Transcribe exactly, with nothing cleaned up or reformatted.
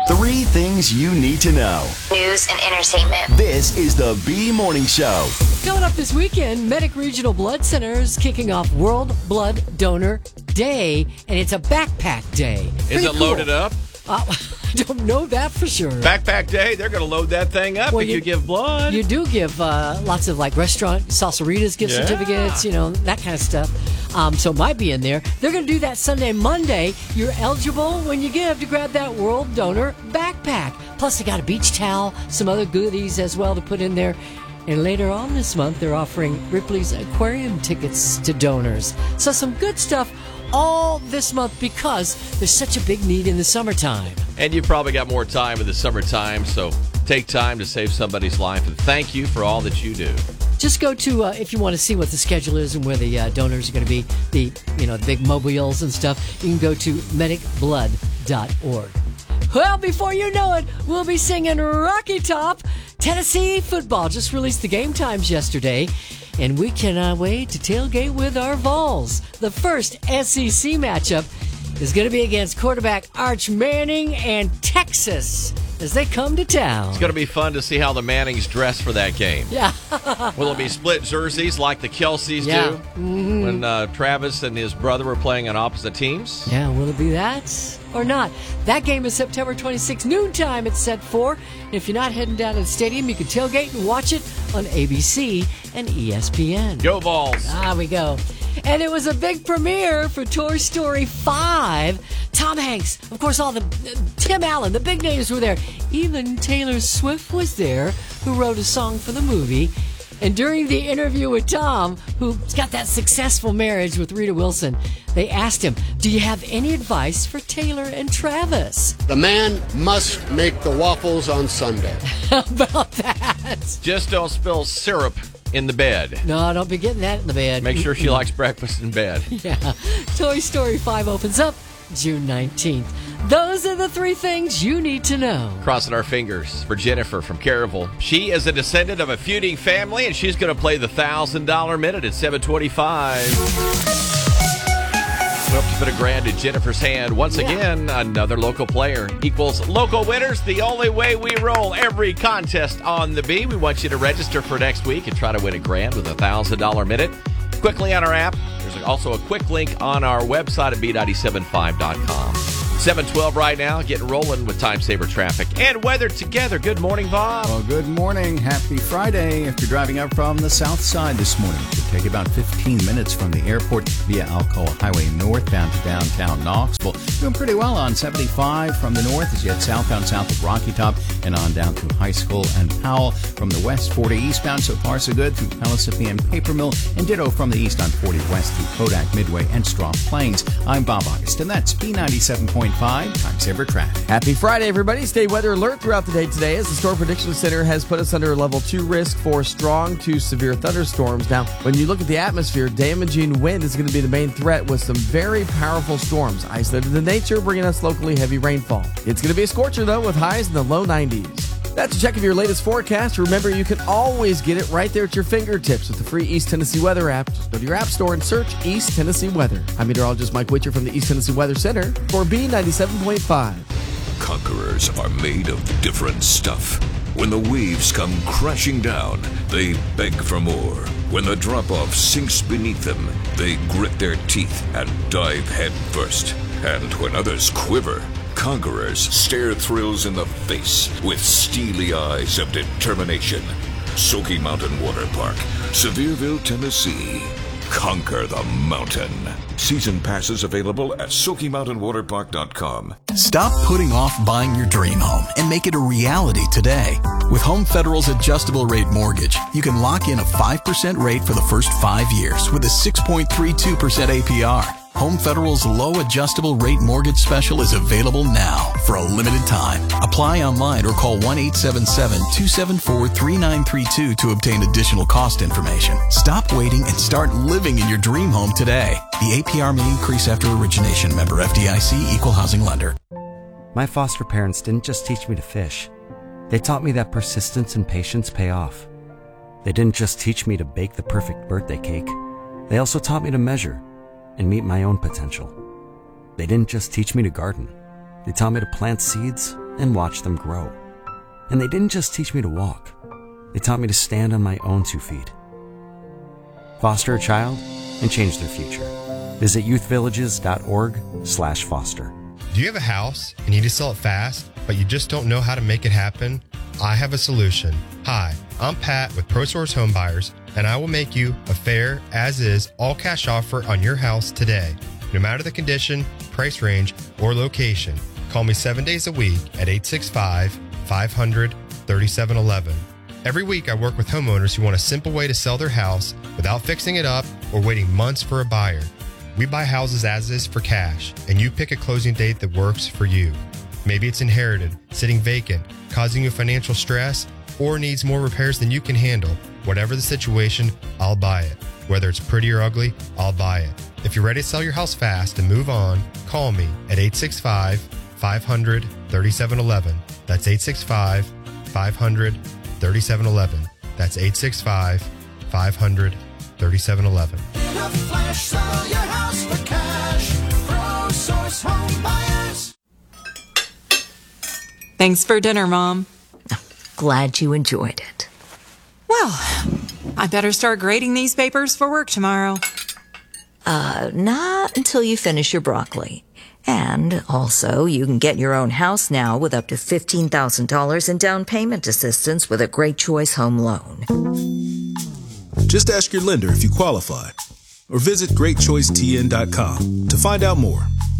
Three things you need to know. News and entertainment. This is the B Morning Show. Coming up this weekend, Medic Regional Blood Center is kicking off World Blood Donor Day, and it's a backpack day. Is Pretty it cool. loaded up? Uh, I don't know that for sure. Backpack day, they're going to load that thing up Well, if you, you- give blood. You do give uh, lots of like restaurant salsaritas gift Yeah. certificates, you know, that kind of stuff. Um, so it might be in there. They're going to do that Sunday, Monday. You're eligible when you give to grab that World Donor backpack. Plus, they got a beach towel, some other goodies as well to put in there. And later on this month, they're offering Ripley's Aquarium tickets to donors. So some good stuff all this month because there's such a big need in the summertime. And you've probably got more time in the summertime, so take time to save somebody's life. And thank you for all that you do. Just go to, uh, if you want to see what the schedule is and where the uh, donors are going to be, the, you know, the big mobiles and stuff, you can go to medic blood dot org. Well, before you know it, we'll be singing Rocky Top. Tennessee football just released the game times yesterday, and we cannot wait to tailgate with our Vols. The first S E C matchup is going to be against quarterback Arch Manning and Texas as they come to town. It's going to be fun to see how the Mannings dress for that game. Yeah. Will it be split jerseys like the Kelseys Yeah. do Mm-hmm. when uh, Travis and his brother were playing on opposite teams? Yeah, will it be that or not? That game is September twenty-sixth, noontime it's set for. And if you're not heading down to the stadium, you can tailgate and watch it on A B C and E S P N. Go Vols! Ah, we go. And it was a big premiere for Toy Story five. Tom Hanks, of course, all the uh, Tim Allen, the big names were there. Even Taylor Swift was there, who wrote a song for the movie. And during the interview with Tom, who's got that successful marriage with Rita Wilson, they asked him, do you have any advice for Taylor and Travis? The man must make the waffles on Sunday. How about that? Just don't spill syrup in the bed. No, don't be getting that in the bed. Make sure she likes breakfast in bed. Yeah. Toy Story five opens up June nineteenth. Those are the three things you need to know. Crossing our fingers for Jennifer from Caryville. She is a descendant of a feuding family, and she's going to play the one thousand dollars minute at seven twenty-five. We'll have to put a grand in Jennifer's hand. Once Yeah. again, another local player equals local winners. The only way we roll every contest on the B. We want you to register for next week and try to win a grand with a one thousand dollars minute. Quickly on our app. There's also a quick link on our website at B nine seven five dot com. seven twelve right now, getting rolling with time saver traffic and weather together. Good morning, Bob. Well, good morning. Happy Friday. If you're driving up from the south side this morning, it could take about fifteen minutes from the airport via Alcoa Highway northbound to downtown Knoxville. Doing pretty well on seventy-five from the north as you head southbound south of Rocky Top and on down through High School and Powell. From the west, forty eastbound, so far so good through Pellissippi and Paper Mill, and ditto from the east on forty west through Kodak, Midway, and Straw Plains. I'm Bob August, and that's B ninety-seven point five Time Saver Traffic. Happy Friday, everybody. Stay weather alert throughout the day today as the Storm Prediction Center has put us under a level two risk for strong to severe thunderstorms. Now, when you look at the atmosphere, damaging wind is going to be the main threat with some very powerful storms. Isolated in nature, bringing us locally heavy rainfall. It's going to be a scorcher, though, with highs in the low nineties. That's a check of your latest forecast. Remember, you can always get it right there at your fingertips with the free East Tennessee Weather app. Just go to your app store and search East Tennessee Weather. I'm meteorologist Mike Witcher from the East Tennessee Weather Center for B ninety-seven point five. Conquerors are made of different stuff. When the waves come crashing down, they beg for more. When the drop-off sinks beneath them, they grit their teeth and dive head first. And when others quiver, conquerors stare thrills in the face with steely eyes of determination. Smoky Mountain Water Park, Sevierville, Tennessee. Conquer the mountain. Season passes available at Smoky Mountain Water Park dot com. Stop putting off buying your dream home and make it a reality today. With Home Federal's adjustable rate mortgage, you can lock in a five percent rate for the first five years with a six point three two percent A P R. Home Federal's low adjustable rate mortgage special is available now for a limited time. Apply online or call one eight seven seven, two seven four, three nine three two to obtain additional cost information. Stop waiting and start living in your dream home today. The A P R may increase after origination. Member F D I C, Equal Housing Lender. My foster parents didn't just teach me to fish. They taught me that persistence and patience pay off. They didn't just teach me to bake the perfect birthday cake. They also taught me to measure and meet my own potential. They didn't just teach me to garden. They taught me to plant seeds and watch them grow. And they didn't just teach me to walk. They taught me to stand on my own two feet. Foster a child and change their future. Visit youthvillages.org slash foster. Do you have a house and you need to sell it fast, but you just don't know how to make it happen? I have a solution. Hi, I'm Pat with ProSource Home Buyers, and I will make you a fair, as-is, all-cash offer on your house today. No matter the condition, price range, or location, call me seven days a week at eight six five, five hundred, thirty-seven eleven. Every week I work with homeowners who want a simple way to sell their house without fixing it up or waiting months for a buyer. We buy houses as is for cash, and you pick a closing date that works for you. Maybe it's inherited, sitting vacant, causing you financial stress, or needs more repairs than you can handle. Whatever the situation, I'll buy it. Whether it's pretty or ugly, I'll buy it. If you're ready to sell your house fast and move on, call me at eight six five, five hundred, thirty-seven eleven. That's eight six five, five hundred, thirty-seven eleven. That's eight six five, five hundred, thirty-seven eleven. In a flash, sell your house for cash. ProSource Home Buyers. Thanks for dinner, Mom. Glad you enjoyed it. Well, I better start grading these papers for work tomorrow. Uh, not until you finish your broccoli. And also, you can get your own house now with up to fifteen thousand dollars in down payment assistance with a Great Choice Home Loan. Just ask your lender if you qualify, or visit great choice t n dot com to find out more.